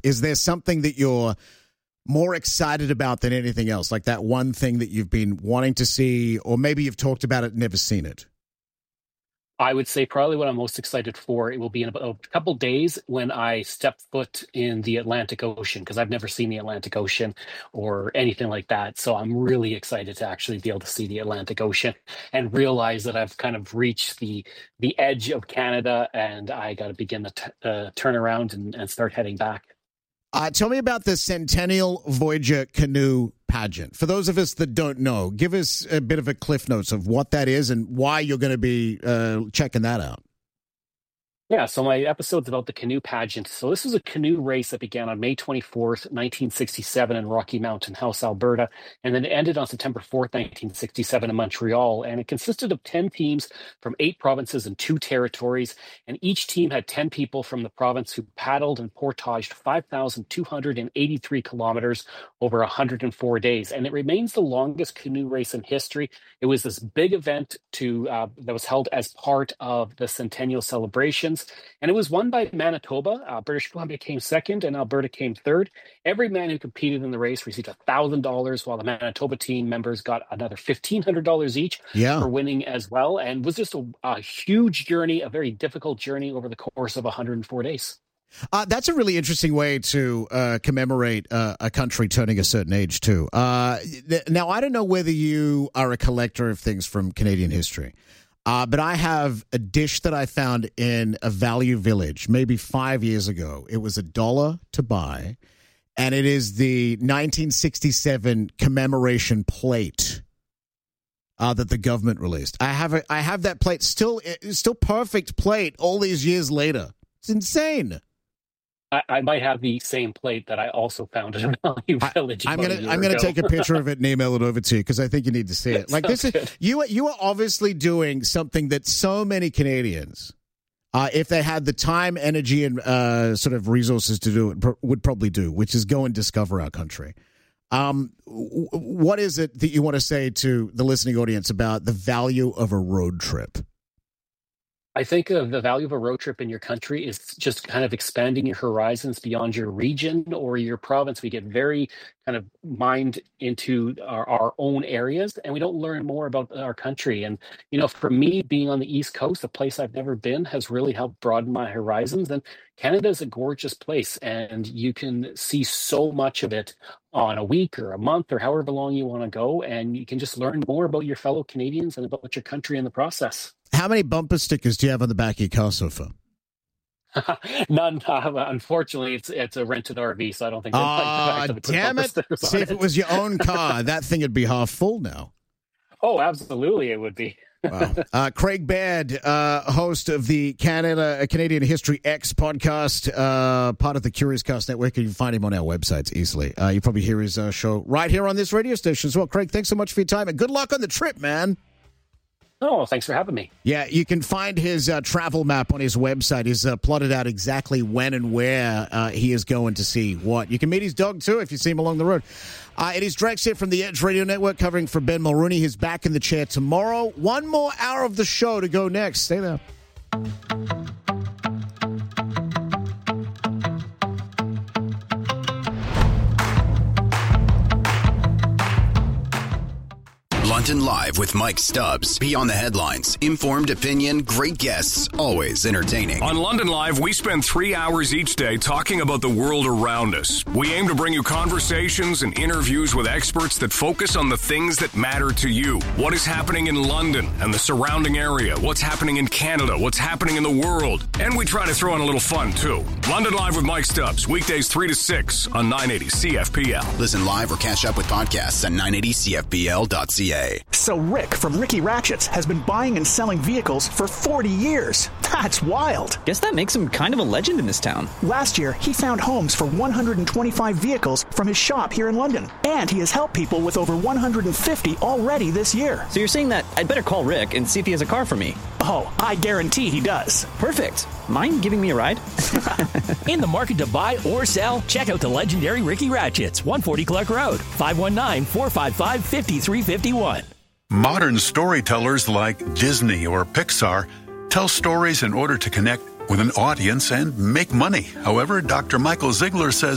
is there something that you're more excited about than anything else? Like that one thing that you've been wanting to see, or maybe you've talked about it, never seen it? I would say probably what I'm most excited for, it will be in about a couple days when I step foot in the Atlantic Ocean, because I've never seen the Atlantic Ocean or anything like that. So I'm really excited to actually be able to see the Atlantic Ocean and realize that I've kind of reached the edge of Canada, and I got to begin the turnaround and start heading back. Tell me about the Centennial Voyager Canoe Pageant. For those of us that don't know, give us a bit of a cliff notes of what that is and why you're going to be checking that out. Yeah, so my episode's about the canoe pageant. So this was a canoe race that began on May 24th, 1967 in Rocky Mountain House, Alberta, and then it ended on September 4th, 1967 in Montreal. And it consisted of 10 teams from 8 provinces and 2 territories, and each team had 10 people from the province who paddled and portaged 5,283 kilometers over 104 days. And it remains the longest canoe race in history. It was this big event that was held as part of the Centennial celebrations. And it was won by Manitoba. British Columbia came second and Alberta came third. Every man who competed in the race received $1,000, while the Manitoba team members got another $1,500 each for winning as well. And it was just a huge journey, a very difficult journey over the course of 104 days. That's a really interesting way to commemorate a country turning a certain age, too. Now, I don't know whether you are a collector of things from Canadian history. But I have a dish that I found in a Value Village maybe 5 years ago. It was $1 to buy, and it is the 1967 commemoration plate that the government released. I have that plate still perfect plate all these years later. It's insane. I might have the same plate that I also found at a Value Village. I'm gonna take a picture of it and email it over to you because I think you need to see it. Like this is you are obviously doing something that so many Canadians, if they had the time, energy, and sort of resources to do it, would probably do, which is go and discover our country. What is it that you want to say to the listening audience about the value of a road trip? I think the value of a road trip in your country is just kind of expanding your horizons beyond your region or your province. We get very kind of mined into our own areas, and we don't learn more about our country. And, you know, for me, being on the East Coast, a place I've never been, has really helped broaden my horizons. And Canada is a gorgeous place, and you can see so much of it on a week or a month or however long you want to go, and you can just learn more about your fellow Canadians and about your country in the process. How many bumper stickers do you have on the back of your car so far? None. Unfortunately, it's a rented RV, so I don't think. Damn it! See, if it was your own car, that thing would be half full now. Oh, absolutely, it would be. Wow. Craig Baird, host of the Canadian History X podcast, part of the Curious Cast Network. You can find him on our websites easily. You probably hear his show right here on this radio station as well. Craig, thanks so much for your time, and good luck on the trip, man. Oh, thanks for having me. Yeah, you can find his travel map on his website. He's plotted out exactly when and where he is going to see what. You can meet his dog, too, if you see him along the road. It is Drex here from the Edge Radio Network, covering for Ben Mulrooney. He's back in the chair tomorrow. One more hour of the show to go next. Stay there. London Live with Mike Stubbs. Beyond the headlines. Informed opinion, great guests, always entertaining. On London Live, we spend 3 hours each day talking about the world around us. We aim to bring you conversations and interviews with experts that focus on the things that matter to you. What is happening in London and the surrounding area? What's happening in Canada? What's happening in the world? And we try to throw in a little fun, too. London Live with Mike Stubbs. Weekdays 3 to 6 on 980 CFPL. Listen live or catch up with podcasts at 980CFPL.ca. So Rick from Ricky Ratchets has been buying and selling vehicles for 40 years. That's wild. Guess that makes him kind of a legend in this town. Last year, he found homes for 125 vehicles from his shop here in London. And he has helped people with over 150 already this year. So you're saying that I'd better call Rick and see if he has a car for me? Oh, I guarantee he does. Perfect. Mind giving me a ride? In the market to buy or sell? Check out the legendary Ricky Ratchets, 140 Clark Road, 519-455-5351. Modern storytellers like Disney or Pixar tell stories in order to connect with an audience and make money. However, Dr. Michael Ziegler says